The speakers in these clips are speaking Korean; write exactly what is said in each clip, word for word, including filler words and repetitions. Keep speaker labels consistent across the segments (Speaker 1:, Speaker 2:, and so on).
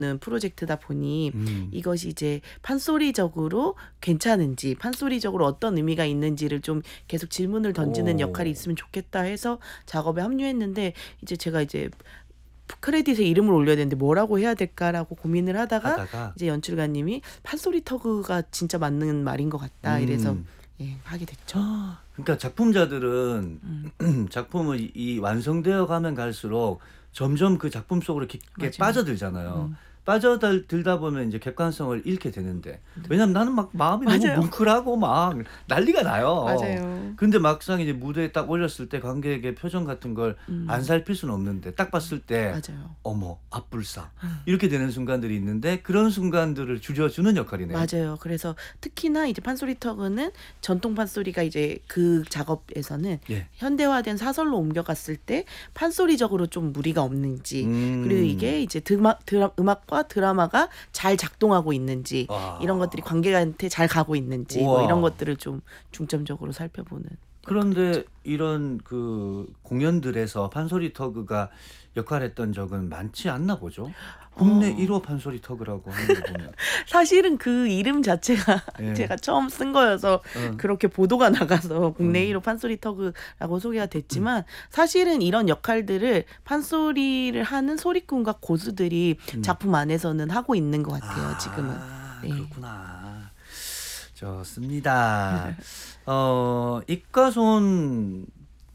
Speaker 1: 는 프로젝트다 보니
Speaker 2: 음.
Speaker 1: 이것이 이제 판소리적으로 괜찮은지, 판소리적으로 어떤 의미가 있는지를 좀 계속 질문을 던지는 역할이
Speaker 2: 오.
Speaker 1: 있으면 좋겠다 해서 작업에 합류했는데 이제 제가 이제 크레딧에 이름을 올려야 되는데 뭐라고 해야 될까라고 고민을 하다가
Speaker 2: 하다가
Speaker 1: 이제 연출가님이 판소리 터그가 진짜 맞는 말인 것 같다 이래서
Speaker 2: 음.
Speaker 1: 예, 하게 됐죠.
Speaker 2: 그러니까 작품자들은
Speaker 1: 음.
Speaker 2: 작품을 이, 이 완성되어 가면 갈수록 점점 그 작품 속으로 깊게
Speaker 1: 맞아요.
Speaker 2: 빠져들잖아요.
Speaker 1: 음.
Speaker 2: 빠져들다 보면 이제 객관성을 잃게 되는데 왜냐면 나는 막 마음이 너무
Speaker 1: 맞아요.
Speaker 2: 뭉클하고 막 난리가 나요.
Speaker 1: 맞아요.
Speaker 2: 근데 막상 이제 무대에 딱 올렸을 때 관객의 표정 같은 걸 안
Speaker 1: 음.
Speaker 2: 살필 수는 없는데 딱 봤을 때
Speaker 1: 맞아요.
Speaker 2: 어머 앞불사 이렇게 되는 순간들이 있는데 그런 순간들을 줄여주는 역할이네요.
Speaker 1: 맞아요. 그래서 특히나 이제 판소리 터그는 전통 판소리가 이제 그 작업에서는
Speaker 2: 예.
Speaker 1: 현대화된 사설로 옮겨갔을 때 판소리적으로 좀 무리가 없는지
Speaker 2: 음.
Speaker 1: 그리고 이게 이제 드마, 드라, 음악과 드라마가 잘 작동하고 있는지
Speaker 2: 와.
Speaker 1: 이런 것들이 관객한테 잘 가고 있는지 뭐
Speaker 2: 우와.
Speaker 1: 이런 것들을 좀 중점적으로 살펴보는.
Speaker 2: 그런데 이런 그 공연들에서 판소리 터그가 역할했던 적은 많지 않나 보죠. 국내
Speaker 1: 어.
Speaker 2: 일 호 판소리 터그라고 하는 거 보면.
Speaker 1: 사실은 그 이름 자체가
Speaker 2: 예.
Speaker 1: 제가 처음 쓴 거여서
Speaker 2: 어.
Speaker 1: 그렇게 보도가 나가서 국내
Speaker 2: 음.
Speaker 1: 일 호 판소리 터그라고 소개가 됐지만 사실은 이런 역할들을 판소리를 하는 소리꾼과 고수들이
Speaker 2: 음.
Speaker 1: 작품 안에서는 하고 있는 것 같아요. 지금은.
Speaker 2: 아,
Speaker 1: 네.
Speaker 2: 그렇구나. 좋습니다. 어, 입가손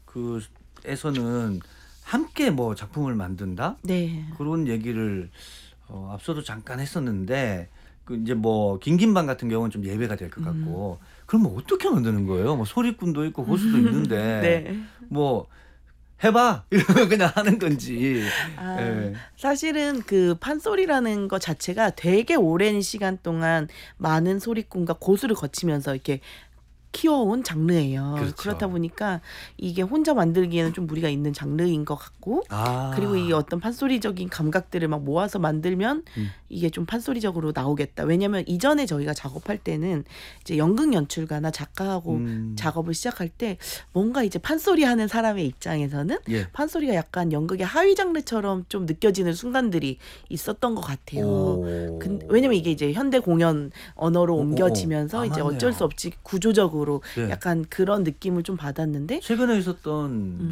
Speaker 2: 그에서는 함께 뭐 작품을 만든다?
Speaker 1: 네.
Speaker 2: 그런 얘기를 어, 앞서도 잠깐 했었는데 그 이제 뭐 긴긴방 같은 경우는 좀 예외가 될 것 같고 그러면 어떻게 만드는 거예요? 뭐 소리꾼도 있고 고수도 있는데
Speaker 1: 네.
Speaker 2: 뭐 해봐 이러면 그냥 하는 건지.
Speaker 1: 아,
Speaker 2: 예.
Speaker 1: 사실은 그 판소리라는 것 자체가 되게 오랜 시간 동안 많은 소리꾼과 고수를 거치면서 이렇게 키워온 장르예요.
Speaker 2: 그렇죠.
Speaker 1: 그렇다 보니까 이게 혼자 만들기에는 좀 무리가 있는 장르인 것 같고
Speaker 2: 아.
Speaker 1: 그리고 이 어떤 판소리적인 감각들을 막 모아서 만들면
Speaker 2: 음.
Speaker 1: 이게 좀 판소리적으로 나오겠다. 왜냐면 이전에 저희가 작업할 때는 이제 연극 연출가나 작가하고
Speaker 2: 음.
Speaker 1: 작업을 시작할 때 뭔가 이제 판소리 하는 사람의 입장에서는
Speaker 2: 예.
Speaker 1: 판소리가 약간 연극의 하위 장르처럼 좀 느껴지는 순간들이 있었던 것 같아요.
Speaker 2: 오.
Speaker 1: 근, 왜냐면 이게 이제 현대 공연 언어로
Speaker 2: 오, 오, 오.
Speaker 1: 옮겨지면서
Speaker 2: 아,
Speaker 1: 이제
Speaker 2: 맞네요.
Speaker 1: 어쩔 수 없이 구조적으로
Speaker 2: 네.
Speaker 1: 약간 그런 느낌을 좀 받았는데
Speaker 2: 최근에 있었던
Speaker 1: 음.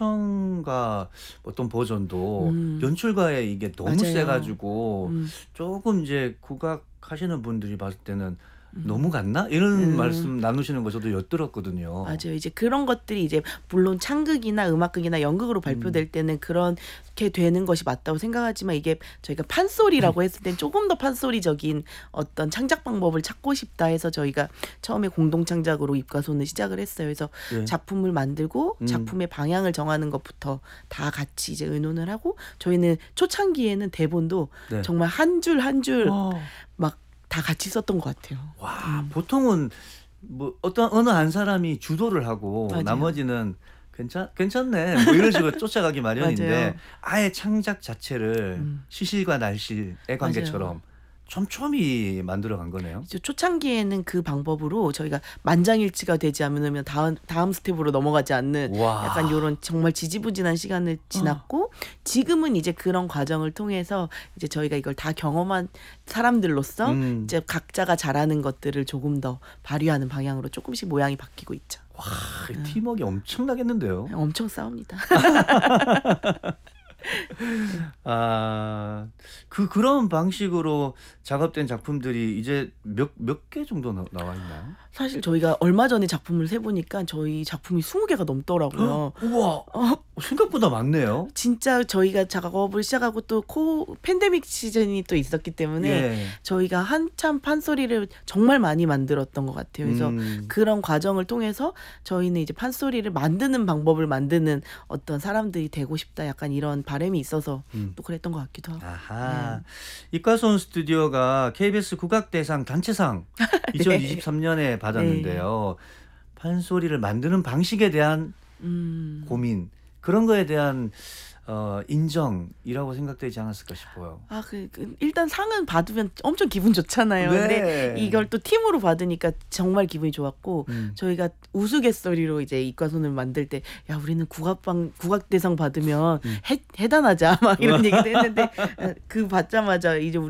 Speaker 2: 심청가 어떤 버전도
Speaker 1: 음.
Speaker 2: 연출가의 이게 너무
Speaker 1: 맞아요.
Speaker 2: 세가지고
Speaker 1: 음.
Speaker 2: 조금 이제 국악 하시는 분들이 봤을 때는 너무 같나? 이런
Speaker 1: 음.
Speaker 2: 말씀 나누시는 거 저도 엿들었거든요.
Speaker 1: 맞아요. 이제 그런 것들이 이제 물론 창극이나 음악극이나 연극으로 발표될
Speaker 2: 음.
Speaker 1: 때는 그렇게 되는 것이 맞다고 생각하지만 이게 저희가 판소리라고 했을 땐 조금 더 판소리적인 어떤 창작 방법을 찾고 싶다 해서 저희가 처음에 공동 창작으로 입과손을 시작을 했어요. 그래서
Speaker 2: 예.
Speaker 1: 작품을 만들고
Speaker 2: 음.
Speaker 1: 작품의 방향을 정하는 것부터 다 같이 이제 의논을 하고 저희는 초창기에는 대본도
Speaker 2: 네.
Speaker 1: 정말 한 줄 한 줄 막 다
Speaker 2: 와,
Speaker 1: 같이 썼던 것 같아요.
Speaker 2: 와 보통은 뭐 어떤 어느 한 사람이 주도를 하고
Speaker 1: 맞아요.
Speaker 2: 나머지는 괜찮 괜찮네 뭐 이런 식으로 쫓아가기 마련인데
Speaker 1: 맞아요.
Speaker 2: 아예 창작 자체를
Speaker 1: 음.
Speaker 2: 시실과 날실의 관계처럼 촘촘히 만들어간 거네요.
Speaker 1: 이제 초창기에는 그 방법으로 저희가 만장일치가 되지 않으면 다음 다음 스텝으로 넘어가지 않는
Speaker 2: 와.
Speaker 1: 약간 이런 정말 지지부진한 시간을 지났고 지금은 이제 그런 과정을 통해서 이제 저희가 이걸 다 경험한 사람들로서
Speaker 2: 음.
Speaker 1: 이제 각자가 잘하는 것들을 조금 더 발휘하는 방향으로 조금씩 모양이 바뀌고 있죠.
Speaker 2: 와, 이 팀워크가 엄청나겠는데요.
Speaker 1: 엄청 싸웁니다.
Speaker 2: 아, 그 그런 방식으로 작업된 작품들이 이제 몇 몇 개 정도 나, 나와 있나요?
Speaker 1: 사실 저희가 얼마 전에 작품을 세보니까 저희 작품이 스무 개가 넘더라고요.
Speaker 2: 우와,
Speaker 1: 어,
Speaker 2: 생각보다 많네요.
Speaker 1: 진짜 저희가 작업을 시작하고 또 코 팬데믹 시즌이 또 있었기 때문에
Speaker 2: 예.
Speaker 1: 저희가 한참 판소리를 정말 많이 만들었던 것 같아요. 그래서
Speaker 2: 음.
Speaker 1: 그런 과정을 통해서 저희는 이제 판소리를 만드는 방법을 만드는 어떤 사람들이 되고 싶다 약간 이런 바람이 있어서
Speaker 2: 음.
Speaker 1: 또 그랬던 것 같기도 하고.
Speaker 2: 아하. 입과손 스튜디오가 케이비에스 국악대상 단체상 이천이십삼 년에 받았는데요. 판소리를 만드는 방식에 대한
Speaker 1: 음.
Speaker 2: 고민 그런 거에 대한 어, 인정이라고 생각되지 않았을까 싶어요.
Speaker 1: 아, 그, 그 일단 상은 받으면 엄청 기분 좋잖아요.
Speaker 2: 네.
Speaker 1: 근데 이걸 또 팀으로 받으니까 정말 기분이 좋았고
Speaker 2: 음.
Speaker 1: 저희가 우스갯소리로 이제 이과손을 만들 때 야 우리는 국악방 국악대상 받으면
Speaker 2: 음.
Speaker 1: 해 해단하자 막 이런 얘기도 했는데 그 받자마자 이제